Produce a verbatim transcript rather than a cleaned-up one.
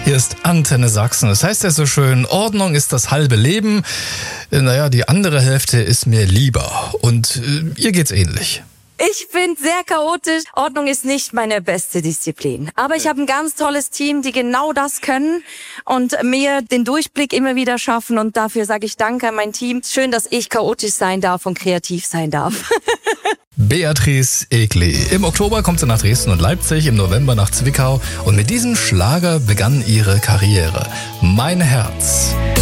Hier ist Antenne Sachsen. Das heißt ja so schön, Ordnung ist das halbe Leben. Naja, die andere Hälfte ist mir lieber. Und äh, ihr geht's ähnlich. Ich bin sehr chaotisch. Ordnung ist nicht meine beste Disziplin. Aber ich habe ein ganz tolles Team, die genau das können und mir den Durchblick immer wieder schaffen. Und dafür sage ich Danke an mein Team. Schön, dass ich chaotisch sein darf und kreativ sein darf. Beatrice Egli. Im Oktober kommt sie nach Dresden und Leipzig, im November nach Zwickau. Und mit diesem Schlager begann ihre Karriere. Mein Herz.